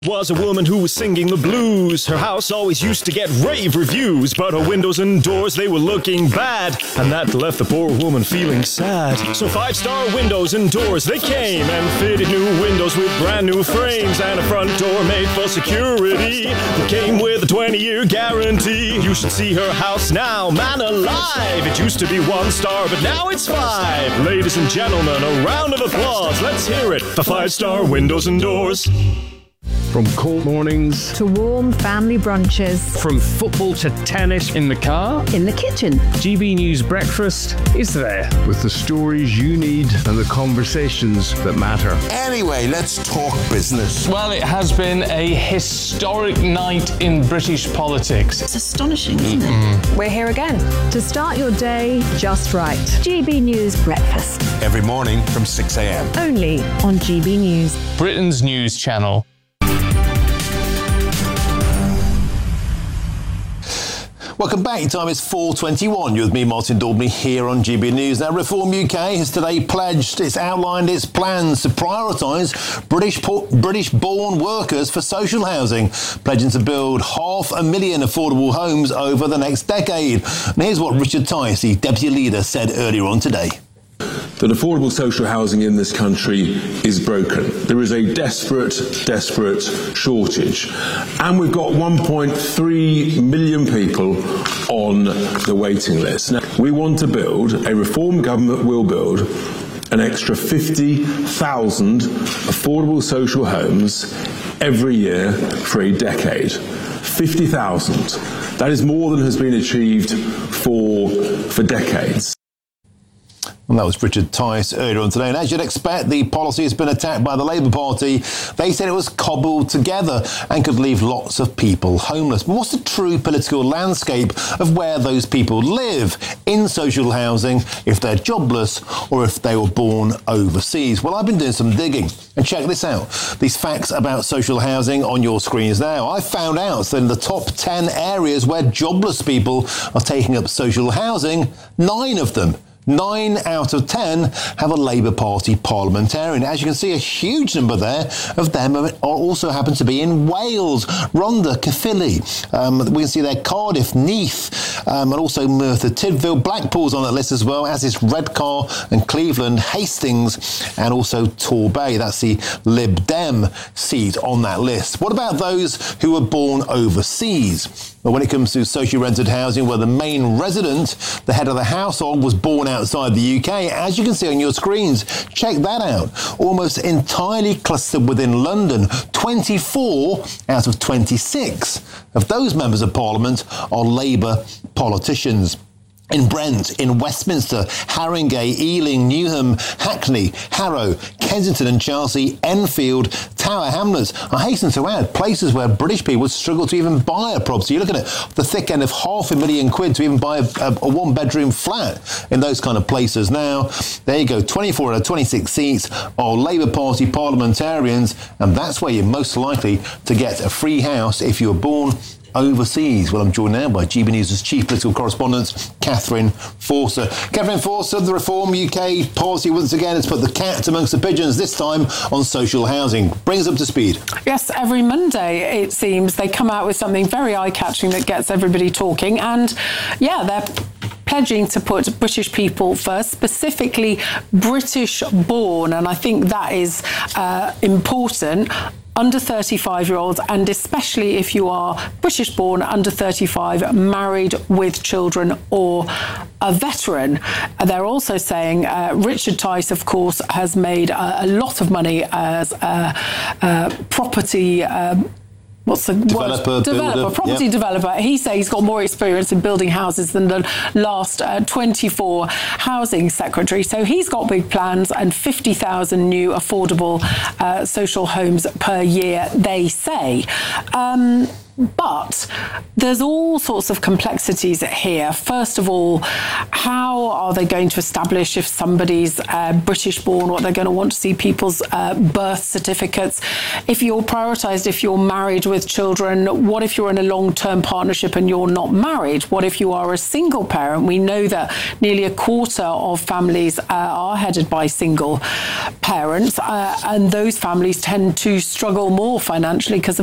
Was a woman who was singing the blues. Her house always used to get rave reviews, but her windows and doors, they were looking bad, and that left the poor woman feeling sad. So 5-star windows and doors, they came and fitted new windows with brand new frames and a front door made for security that came with a 20-year guarantee. You should see her house now, man alive. It used to be 1 star, but now it's 5. Ladies and gentlemen, a round of applause. Let's hear it for 5-star windows and doors. From cold mornings to warm family brunches, from football to tennis, in the car, in the kitchen, GB News Breakfast is there with the stories you need and the conversations that matter. Anyway, let's talk business. Well, it has been a historic night in British politics. It's astonishing, isn't it? We're here again to start your day just right. GB News Breakfast. Every morning from 6 a.m. Only on GB News. Britain's news channel. Welcome back. Time is 4:21. You're with me, Martin Daubney, here on GB News. Now, Reform UK has today it's outlined its plans to prioritise British-born workers for social housing, pledging to build 500,000 affordable homes over the next decade. And here's what Richard Tice, the Deputy Leader, said earlier on today. That affordable social housing in this country is broken. There is a desperate shortage. And we've got 1.3 million people on the waiting list. Now, we want to build, a Reform government will build, an extra 50,000 affordable social homes every year for a decade. 50,000. That is more than has been achieved for decades. And that was Richard Tice earlier on today. And as you'd expect, the policy has been attacked by the Labour Party. They said it was cobbled together and could leave lots of people homeless. But what's the true political landscape of where those people live in social housing, if they're jobless or if they were born overseas? Well, I've been doing some digging. And check this out. These facts about social housing on your screens now. I found out that in the top 10 areas where jobless people are taking up social housing, 9 of them, 9 out of 10 have a Labour Party parliamentarian. As you can see, a huge number there of them also happen to be in Wales, Rhondda, Caerphilly. We can see there Cardiff, Neath, and also Merthyr Tydfil. Blackpool's on that list as well, as is Redcar and Cleveland, Hastings, and also Torbay. That's the Lib Dem seat on that list. What about those who were born overseas? Well, when it comes to socially rented housing, where the main resident, the head of the household, was born outside the UK, as you can see on your screens, check that out. Almost entirely clustered within London. 24 out of 26 of those members of Parliament are Labour politicians. In Brent, in Westminster, Haringey, Ealing, Newham, Hackney, Harrow, Kensington and Chelsea, Enfield, Tower Hamlets. I hasten to add, places where British people would struggle to even buy a property. You're looking at the thick end of £500,000 to even buy a one-bedroom flat in those kind of places. Now, there you go, 24 out of 26 seats are Labour Party parliamentarians, and that's where you're most likely to get a free house if you were born overseas. Well, I'm joined now by GB News' chief political correspondent, Catherine Forster. Catherine Forster, the Reform UK policy once again has put the cat amongst the pigeons, this time on social housing. Bring us up to speed. Yes, every Monday, it seems, they come out with something very eye-catching that gets everybody talking. And, yeah, they're pledging to put British people first, specifically British-born, and I think that is important. Under 35-year-olds, and especially if you are British-born, under 35, married with children or a veteran. They're also saying Richard Tice, of course, has made a lot of money as a property property developer. He says he's got more experience in building houses than the last 24 housing secretary. So he's got big plans and 50,000 new affordable social homes per year, they say. But there's all sorts of complexities here. First of all, how are they going to establish if somebody's British born, what they're going to want to see people's birth certificates? If you're prioritised, if you're married with children, what if you're in a long-term partnership and you're not married? What if you are a single parent? We know that nearly a quarter of families are headed by single parents, and those families tend to struggle more financially because of